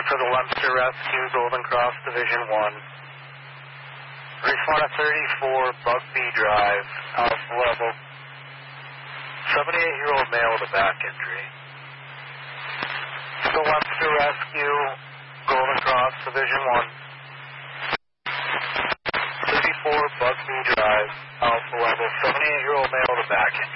to the Webster Rescue, Golden Cross Division 1. Respond at 34 Bugbee Drive, Alpha Level. 78-year-old male with a back injury. The Webster Rescue, Golden Cross Division 1. 34 Bugbee Drive, Alpha Level. 78-year-old male with a back injury.